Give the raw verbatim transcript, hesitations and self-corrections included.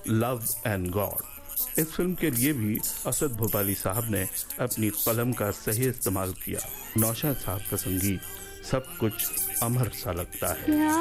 Love and God. इस film के लिए भी असद भोपाली साहब ने अपनी कलम का सही इस्तेमाल किया। नौशाद साहब का संगीत सब कुछ अमर सा लगता है।